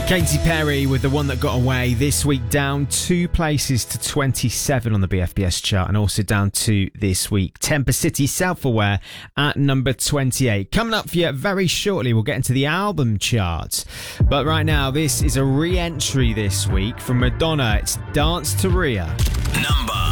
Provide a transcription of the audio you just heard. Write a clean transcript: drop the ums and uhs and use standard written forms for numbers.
Katy Perry with The One That Got Away, this week down 2 places to 27 on the BFBS chart, and also down to this week Temper City Self-Aware at number 28. Coming up for you very shortly, we'll get into the album chart. But right now, this is a re-entry this week from Madonna. It's Dance to Rhea. Number